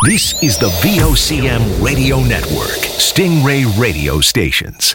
This is the VOCM Radio Network, Stingray radio stations.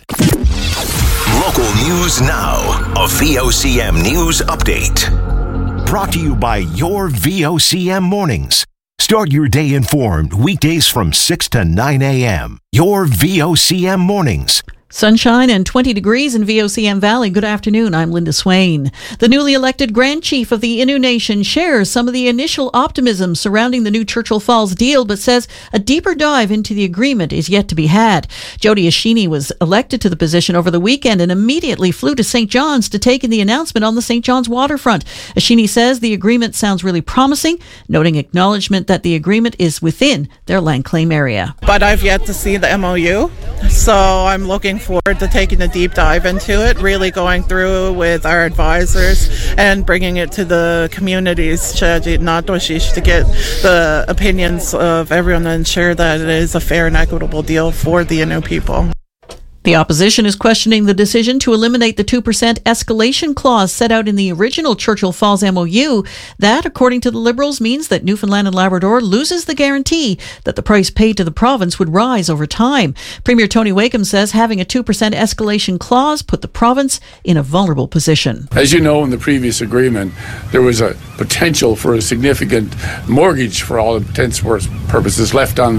Local news now, a VOCM news update. Brought to you by your VOCM mornings. Start your day informed weekdays from 6 to 9 a.m. Your VOCM mornings. Sunshine and 20 degrees in VOCM Valley. Good afternoon. I'm Linda Swain. The newly elected Grand Chief of the Innu Nation shares some of the initial optimism surrounding the new Churchill Falls deal, but says a deeper dive into the agreement is yet to be had. Jody Ashini was elected to the position over the weekend and immediately flew to St. John's to take in the announcement on the St. John's waterfront. Ashini says the agreement sounds really promising, noting acknowledgement that the agreement is within their land claim area. But I've yet to see the MOU, so I'm looking forward to taking a deep dive into it, really going through with our advisors and bringing it to the communities to get the opinions of everyone and ensure that it is a fair and equitable deal for the Innu people. The opposition is questioning the decision to eliminate the 2% escalation clause set out in the original Churchill Falls MOU. That, according to the Liberals, means that Newfoundland and Labrador loses the guarantee that the price paid to the province would rise over time. Premier Tony Wakeham says having a 2% escalation clause put the province in a vulnerable position. As you know, in the previous agreement, there was a potential for a significant mortgage for all intents and purposes left on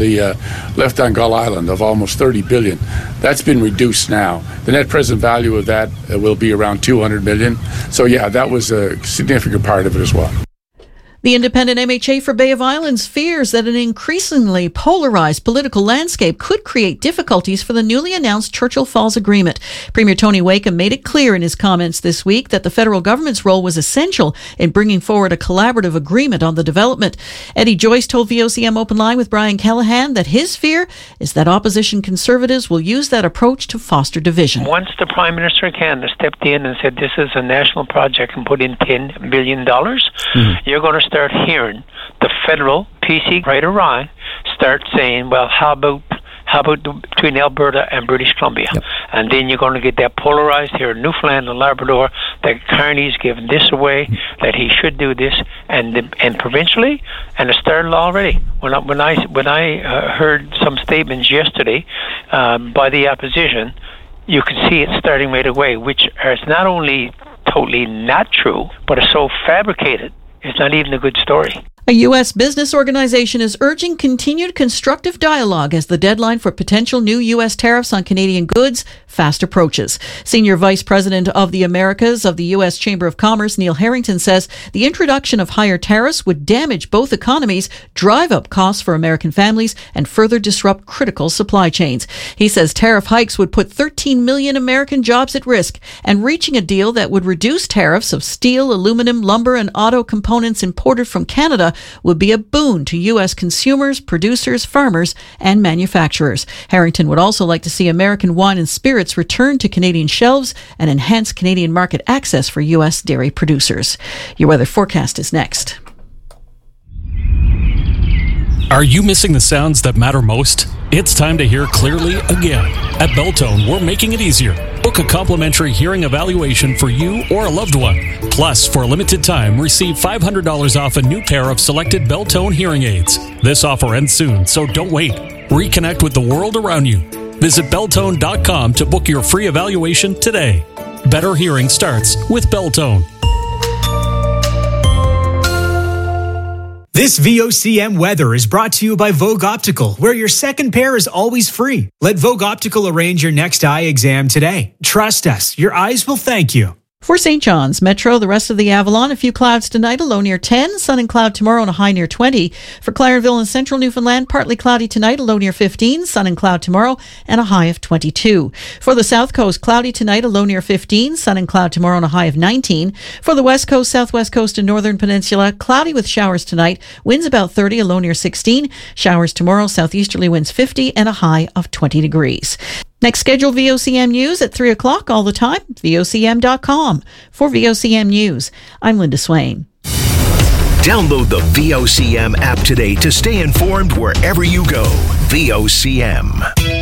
Gull Island of almost $30 billion. That's been reduced now. The net present value of that will be around $200 million. So yeah, that was a significant part of it as well. The independent MHA for Bay of Islands fears that an increasingly polarized political landscape could create difficulties for the newly announced Churchill Falls Agreement. Premier Tony Wakeham made it clear in his comments this week that the federal government's role was essential in bringing forward a collaborative agreement on the development. Eddie Joyce told VOCM Open Line with Brian Callahan that his fear is that opposition Conservatives will use that approach to foster division. Once the Prime Minister of Canada stepped in and said this is a national project and put in $10 billion, you're going to start hearing the federal PC, right or wrong, start saying, well, how about between Alberta and British Columbia? Yep. And then you're going to get that polarized here in Newfoundland and Labrador, that Carney's given this away, that he should do this, and provincially, and it started already. When I heard some statements yesterday by the opposition, you could see it starting right away, which is not only totally not true, but is so fabricated. It's not even a good story. A U.S. business organization is urging continued constructive dialogue as the deadline for potential new U.S. tariffs on Canadian goods fast approaches. Senior Vice President of the Americas of the U.S. Chamber of Commerce, Neil Harrington, says the introduction of higher tariffs would damage both economies, drive up costs for American families, and further disrupt critical supply chains. He says tariff hikes would put 13 million American jobs at risk, and reaching a deal that would reduce tariffs of steel, aluminum, lumber, and auto components imported from Canada would be a boon to U.S. consumers, producers, farmers, and manufacturers. Harrington would also like to see American wine and spirits return to Canadian shelves and enhance Canadian market access for U.S. dairy producers. Your weather forecast is next. Are you missing the sounds that matter most? It's time to hear clearly again. At Beltone, we're making it easier. Book a complimentary hearing evaluation for you or a loved one. Plus, for a limited time, receive $500 off a new pair of selected Beltone hearing aids. This offer ends soon, so don't wait. Reconnect with the world around you. Visit Beltone.com to book your free evaluation today. Better hearing starts with Beltone. This VOCM weather is brought to you by Vogue Optical, where your second pair is always free. Let Vogue Optical arrange your next eye exam today. Trust us, your eyes will thank you. For St. John's Metro, the rest of the Avalon, a few clouds tonight, a low near 10, sun and cloud tomorrow and a high near 20. For Clarenville and Central Newfoundland, partly cloudy tonight, a low near 15, sun and cloud tomorrow and a high of 22. For the South Coast, cloudy tonight, a low near 15, sun and cloud tomorrow and a high of 19. For the West Coast, Southwest Coast and Northern Peninsula, cloudy with showers tonight, winds about 30, a low near 16. Showers tomorrow, southeasterly winds 50 and a high of 20 degrees. Next scheduled VOCM News at 3 o'clock all the time, VOCM.com. For VOCM News, I'm Linda Swain. Download the VOCM app today to stay informed wherever you go. VOCM.